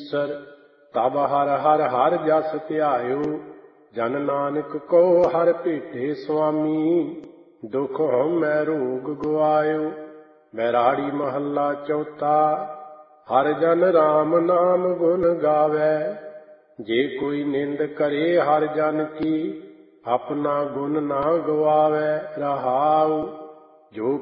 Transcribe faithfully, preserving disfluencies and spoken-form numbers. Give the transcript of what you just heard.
ਈਸਰ। ਤਬ ਹਰ ਹਰ ਹਰ ਜਸ ਧਿਆਇਓ, ਜਨ ਨਾਨਕ ਕੋ ਹਰ ਭੇਟੇ ਸੁਆਮੀ। ਦੁਖ ਹਉਮੈ ਰੋਗ ਗਵਾਇਓ। ਬੈਰਾੜੀ ਮਹੱਲਾ ਚੌਥਾ। ਹਰ ਜਨ ਰਾਮ ਨਾਮ ਗੁਣ ਗਾਵੈ, ਜੇ ਕੋਈ ਨਿੰਦ ਕਰੇ ਹਰ ਜਨ ਕੀ, ਆਪਣਾ ਗੁਣ ਨਾ ਗਵਾਵੈ। ਰਹਾਉ ਜੋ